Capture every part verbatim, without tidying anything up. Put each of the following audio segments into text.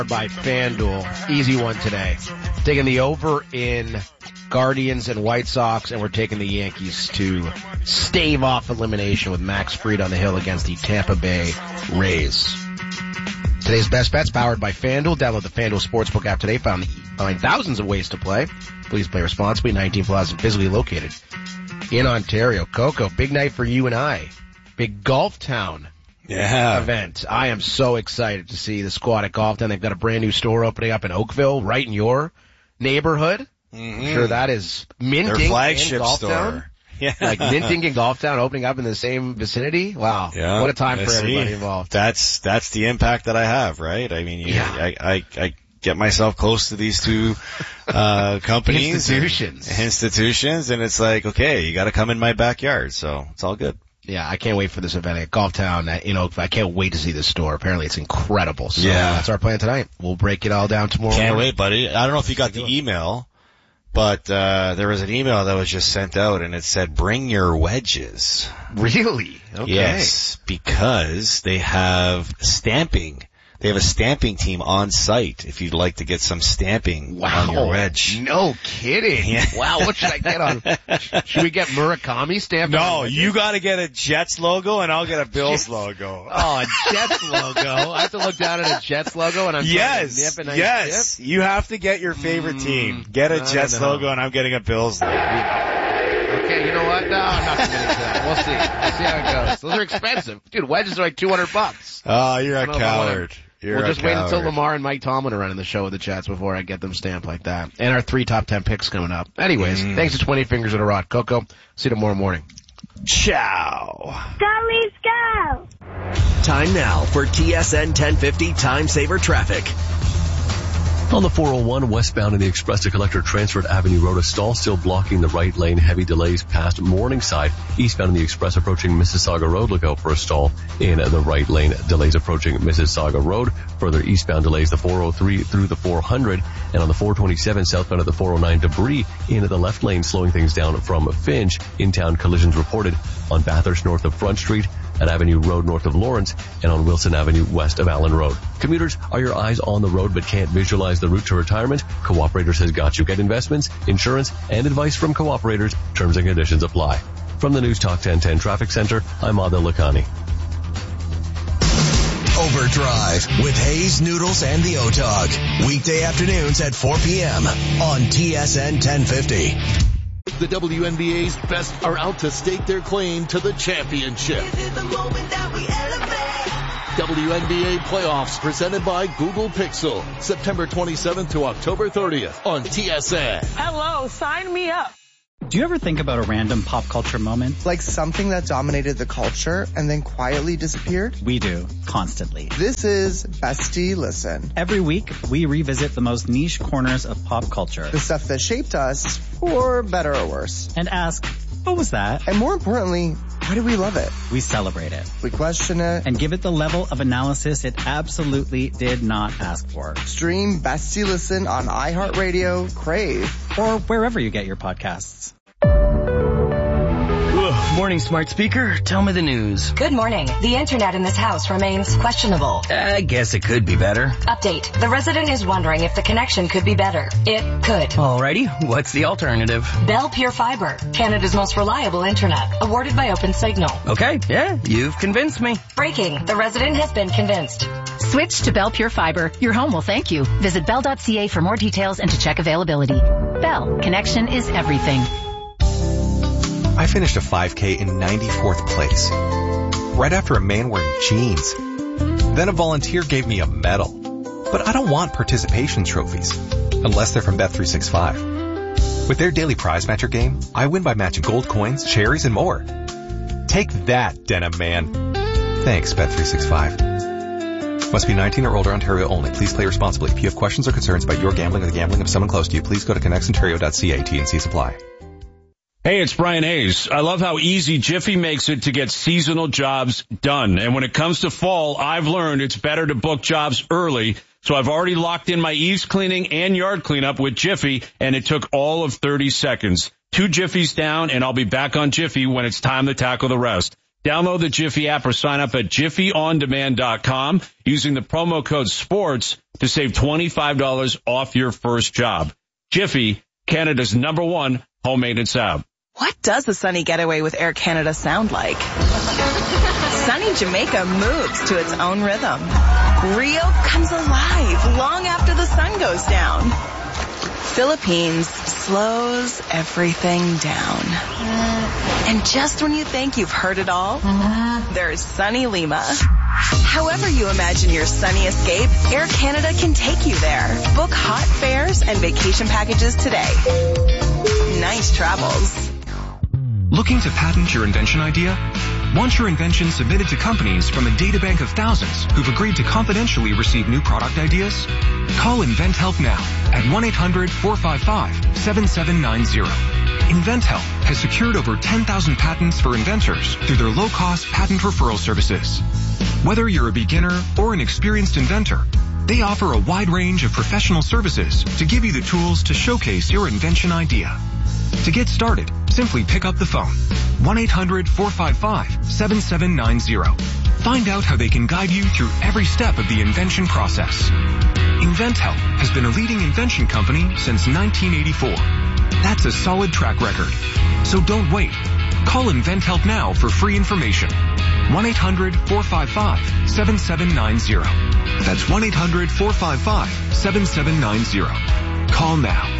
By FanDuel. Easy one today. Taking the over in Guardians and White Sox, and we're taking the Yankees to stave off elimination with Max Fried on the hill against the Tampa Bay Rays. Today's best bets powered by FanDuel. Download the FanDuel Sportsbook app today. Find, find thousands of ways to play. Please play responsibly. nineteen plus and physically located in Ontario. Coco, big night for you and I. Big Golf Town. Yeah. Event. I am so excited to see the squad at Golf Town. They've got a brand new store opening up in Oakville, right in your neighborhood. Mm-hmm. I'm sure that is minting. Their flagship Golf store. Town. Yeah. Like minting and Golf Town opening up in the same vicinity. Wow. Yeah, what a time I for see. everybody involved. That's, that's the impact that I have, right? I mean, you, yeah. I, I, I get myself close to these two, uh, companies. Institutions. And, institutions. And it's like, okay, you gotta come in my backyard. So it's all good. Yeah, I can't wait for this event at Golf Town in Oakville. I can't wait to see this store. Apparently it's incredible. So yeah. that's our plan tonight. We'll break it all down tomorrow. Can't morning. wait, buddy. I don't know if you got the email, but, uh, there was an email that was just sent out and it said, bring your wedges. Really? Okay. Yes, because they have stamping. They have a stamping team on site if you'd like to get some stamping wow. on your wedge. No kidding. Yeah. Wow, what should I get on? Should we get Murakami stamped? No, you gotta get a Jets logo and I'll get a Bills logo. Oh, a Jets logo. I have to look down at a Jets logo and I'm yes, trying to nip and yes. Dip? You have to get your favorite mm, team. Get a Jets logo and I'm getting a Bills logo. Okay, you know what? No, I'm not committing to that. We'll see. We'll see how it goes. Those are expensive. Dude, wedges are like two hundred bucks. Oh, you're a coward. You're we'll a just coward. wait until Lamar and Mike Tomlin are running the show with the Jets before I get them stamped like that. And our three top ten picks coming up. Anyways, mm. thanks to twenty Fingers at a Rod. Coco, see you tomorrow morning. Ciao. Dolly's go! Time now for T S N ten fifty Time Saver Traffic. On the four oh one westbound in the Express to Collector Transfer Avenue Road, a stall still blocking the right lane. Heavy delays past Morningside. Eastbound in the Express approaching Mississauga Road, look out for a stall in the right lane. Delays approaching Mississauga Road. Further eastbound delays the four oh three through the four hundred. And on the four twenty-seven southbound at the four oh nine, debris in the left lane slowing things down from Finch. In-town collisions reported on Bathurst north of Front Street, at Avenue Road north of Lawrence, and on Wilson Avenue west of Allen Road. Commuters, are your eyes on the road but can't visualize the route to retirement? Cooperators has got you. Get investments, insurance, and advice from Cooperators. Terms and conditions apply. From the News Talk ten ten Traffic Center, I'm Adil Lakhani. Overdrive with Hayes, Noodles, and the O-Dog. Weekday afternoons at four p.m. on T S N ten fifty. The W N B A's best are out to stake their claim to the championship. This is the moment that we elevate. W N B A playoffs presented by Google Pixel. September twenty-seventh to October thirtieth on T S N. Hello, sign me up. Do you ever think about a random pop culture moment? Like something that dominated the culture and then quietly disappeared? We do, constantly. This is Bestie Listen. Every week, we revisit the most niche corners of pop culture. The stuff that shaped us, for better or worse. And ask, what was that? And more importantly, why do we love it? We celebrate it. We question it. And give it the level of analysis it absolutely did not ask for. Stream Bestie Listen on iHeartRadio, Crave, or wherever you get your podcasts. Ugh, morning, smart speaker. Tell me the news. Good morning. The internet in this house remains questionable. I guess it could be better. Update. The resident is wondering if the connection could be better. It could. Alrighty. What's the alternative? Bell Pure Fiber, Canada's most reliable internet, awarded by OpenSignal. Okay, yeah, you've convinced me. Breaking. The resident has been convinced. Switch to Bell Pure Fiber. Your home will thank you. Visit bell dot c a for more details and to check availability. Bell. Connection is everything. I finished a five K in ninety-fourth place, right after a man wearing jeans. Then a volunteer gave me a medal. But I don't want participation trophies, unless they're from Bet three sixty-five. With their daily prize matcher game, I win by matching gold coins, cherries, and more. Take that, Denim Man. Thanks, Bet three sixty-five. Must be nineteen or older, Ontario only. Please play responsibly. If you have questions or concerns about your gambling or the gambling of someone close to you, please go to connects ontario dot c a. T and C supply. Hey, it's Brian Hayes. I love how easy Jiffy makes it to get seasonal jobs done. And when it comes to fall, I've learned it's better to book jobs early. So I've already locked in my eaves cleaning and yard cleanup with Jiffy, and it took all of thirty seconds. Two Jiffies down, and I'll be back on Jiffy when it's time to tackle the rest. Download the Jiffy app or sign up at jiffy on demand dot com using the promo code SPORTS to save twenty-five dollars off your first job. Jiffy, Canada's number one home maintenance app. What does a sunny getaway with Air Canada sound like? Sunny Jamaica moves to its own rhythm. Rio comes alive long after the sun goes down. Philippines slows everything down. And just when you think you've heard it all, there's sunny Lima. However you imagine your sunny escape, Air Canada can take you there. Book hot fares and vacation packages today. Nice travels. Looking to patent your invention idea? Want your invention submitted to companies from a databank of thousands who've agreed to confidentially receive new product ideas? Call InventHelp now at one eight hundred four five five seven seven nine zero. InventHelp has secured over ten thousand patents for inventors through their low-cost patent referral services. Whether you're a beginner or an experienced inventor, they offer a wide range of professional services to give you the tools to showcase your invention idea. To get started, simply pick up the phone. one eight hundred four five five seven seven nine zero. Find out how they can guide you through every step of the invention process. InventHelp has been a leading invention company since nineteen eighty-four. That's a solid track record. So don't wait. Call InventHelp now for free information. one eight hundred four five five seven seven nine zero. That's one eight hundred four five five seven seven nine zero. Call now.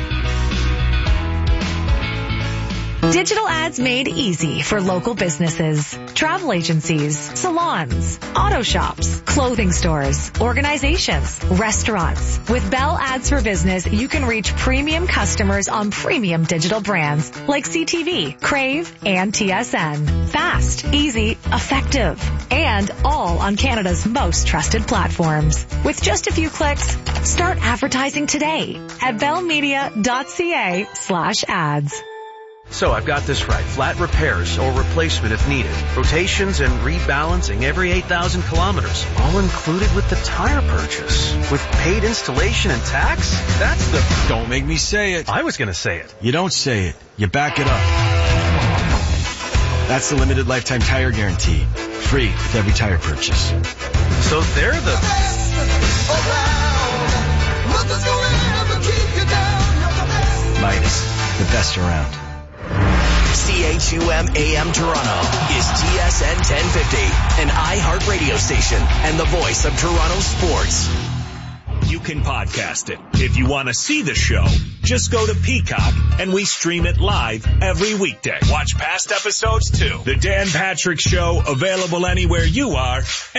Digital ads made easy for local businesses, travel agencies, salons, auto shops, clothing stores, organizations, restaurants. With Bell Ads for Business, you can reach premium customers on premium digital brands like C T V, Crave, and T S N. Fast, easy, effective, and all on Canada's most trusted platforms. With just a few clicks, start advertising today at bellmedia.ca slash ads. So I've got this right. Flat repairs or replacement if needed. Rotations and rebalancing every eight thousand kilometers. All included with the tire purchase. With paid installation and tax? That's the... Don't make me say it. I was going to say it. You don't say it. You back it up. That's the limited lifetime tire guarantee. Free with every tire purchase. So they're the... Midas. The best around. C H U M A M Toronto is T S N ten fifty, an iHeart radio station and the voice of Toronto sports. You can podcast it. If you want to see the show, just go to Peacock and we stream it live every weekday. Watch past episodes too. The Dan Patrick Show, available anywhere you are.